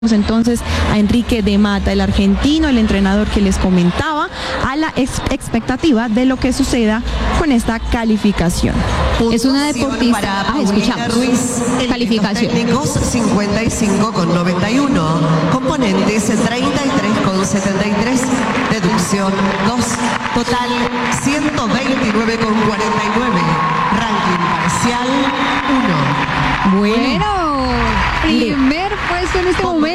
Entonces a Enrique de Mata, el argentino, el entrenador que les comentaba, a la expectativa de lo que suceda con esta calificación. Es una deportista. Escuchamos. Ruiz, Calificación. Técnicos 55,91. Componentes 33,73. Deducción 2. Total 129,49. Ranking parcial 1. Bueno, primer puesto en este momento.